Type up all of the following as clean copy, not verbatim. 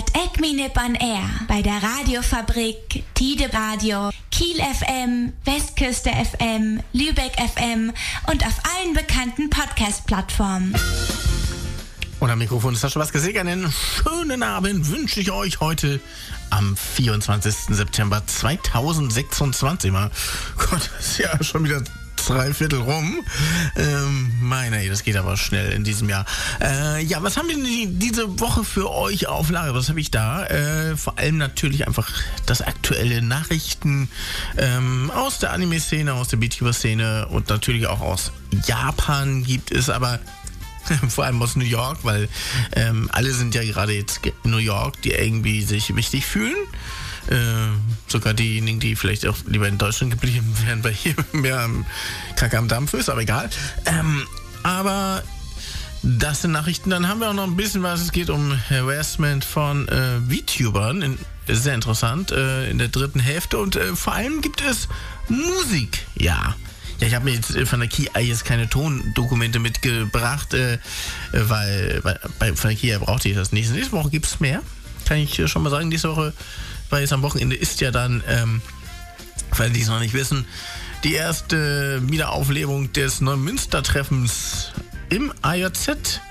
hört Eckminip on Air bei der Radiofabrik, Tide Radio, Kiel FM, Westküste FM, Lübeck FM und auf allen bekannten Podcast-Plattformen. Und am Mikrofon ist Sascha Waske. Einen schönen Abend wünsche ich euch heute am 24. September 2026. Mal Gott, das ist ja schon wieder 3/4 rum. Das geht aber schnell in diesem Jahr. Was haben wir denn diese Woche für euch auf Lager? Was habe ich da? Vor allem natürlich einfach das aktuelle Nachrichten aus der Anime-Szene, aus der VTuber-Szene und natürlich auch aus Japan gibt es, aber vor allem aus New York, weil alle sind ja gerade jetzt in New York, die irgendwie sich wichtig fühlen. Sogar diejenigen, die vielleicht auch lieber in Deutschland geblieben wären, weil hier mehr Kacke am Dampf ist, aber egal. Aber das sind Nachrichten. Dann haben wir auch noch ein bisschen was. Es geht um Harassment von VTubern. Sehr interessant. In der dritten Hälfte. Und vor allem gibt es Musik. Ja, ich habe mir jetzt von der Kia jetzt keine Tondokumente mitgebracht, weil von der Kia brauchte ich das nicht. Nächste Woche gibt es mehr. Kann ich schon mal sagen. Nächste Woche, weil jetzt am Wochenende ist ja dann, für alle, die es noch nicht wissen, die erste Wiederauflebung des Neumünster-Treffens im AJZ.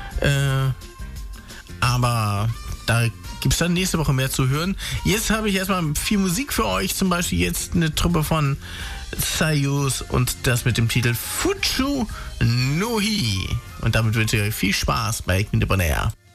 Aber da gibt es dann nächste Woche mehr zu hören. Jetzt habe ich erstmal viel Musik für euch. Zum Beispiel jetzt eine Truppe von Sayus und das mit dem Titel Fuchu no Hi. Und damit wünsche ich euch viel Spaß bei Eckminip on Air.